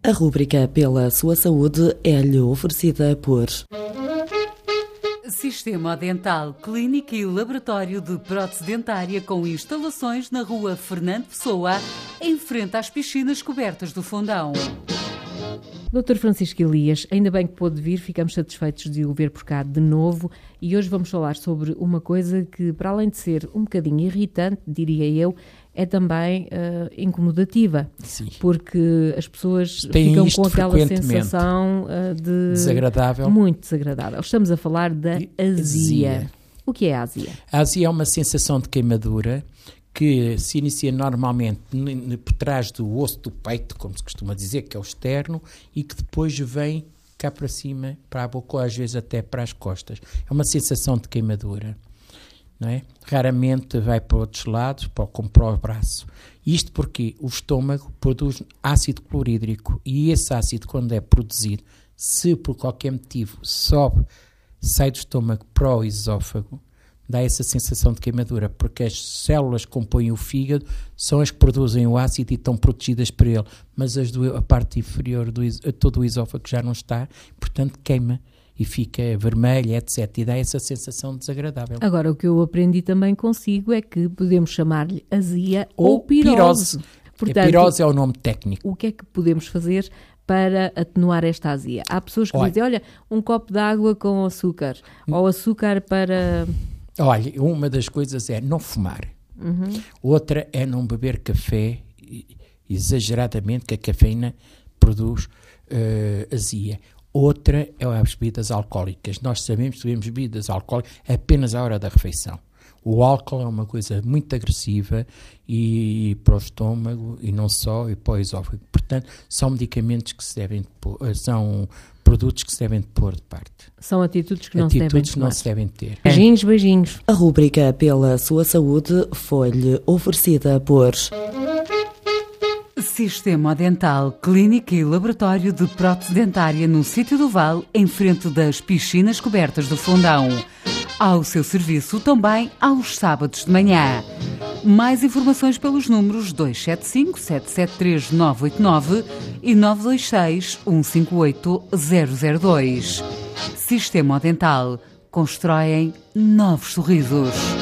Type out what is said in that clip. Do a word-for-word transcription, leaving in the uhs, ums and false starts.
A rúbrica Pela Sua Saúde é-lhe oferecida por Sistema Dental, clínica e laboratório de prótese dentária com instalações na rua Fernando Pessoa, em frente às piscinas cobertas do Fundão. doutor Francisco Elias, ainda bem que pôde vir, ficamos satisfeitos de o ver por cá de novo e hoje vamos falar sobre uma coisa que, para além de ser um bocadinho irritante, diria eu, é também uh, incomodativa. Sim. Porque as pessoas Tem ficam isto com aquela frequentemente. sensação uh, de... Desagradável. Muito desagradável. Estamos a falar da azia. Azia. O que é a azia? A azia é uma sensação de queimadura que se inicia normalmente n- n- por trás do osso do peito, como se costuma dizer, que é o externo, e que depois vem cá para cima, para a boca, ou às vezes até para as costas. É uma sensação de queimadura, não é? Raramente vai para outros lados, para, como para o braço. Isto porque o estômago produz ácido clorídrico, e esse ácido, quando é produzido, se por qualquer motivo sobe, sai do estômago para o esófago, dá essa sensação de queimadura, porque as células que compõem o fígado são as que produzem o ácido e estão protegidas por ele, mas as do, a parte inferior, do, todo o esófago já não está, portanto queima e fica vermelha, etcétera. E dá essa sensação desagradável. Agora, o que eu aprendi também consigo é que podemos chamar-lhe azia ou, Ou pirose. pirose. Portanto, A pirose é o nome técnico. o que é que podemos fazer para atenuar esta azia? Há pessoas que Olha, dizem, olha, um copo de água com açúcar, ou açúcar para... Olha, uma das coisas é não fumar. Uhum. Outra é não beber café exageradamente, que a cafeína produz uh, azia. Outra é as bebidas alcoólicas. Nós sabemos que bebemos bebidas alcoólicas apenas à hora da refeição. O álcool é uma coisa muito agressiva e para o estômago, e não só, e para o esófago. Portanto, são medicamentos que se devem pôr, são produtos que se devem pôr de parte. São atitudes que não Atitudes se devem que não tomar. se devem ter. Beijinhos, beijinhos. A rúbrica Pela Sua Saúde foi-lhe oferecida por Sistema Dental, clínica e laboratório de prótese dentária no Sítio do Vale, em frente das piscinas cobertas do Fundão. Ao seu serviço também aos sábados de manhã. Mais informações pelos números dois sete cinco, sete sete três, nove oito nove e nove dois seis, um cinco oito, zero zero dois. Sistema Dental. Constroem novos sorrisos.